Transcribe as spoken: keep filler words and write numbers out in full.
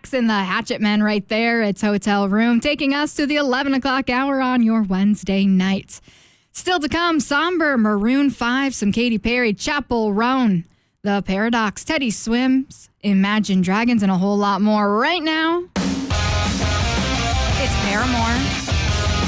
Max and the Hatchet Men right there. It's Hotel Room, taking us to the eleven o'clock hour on your Wednesday night. Still to come, Somber, Maroon five, some Katy Perry, Chapel Roan, The Paradox, Teddy Swims, Imagine Dragons, and a whole lot more. Right now, it's Paramore.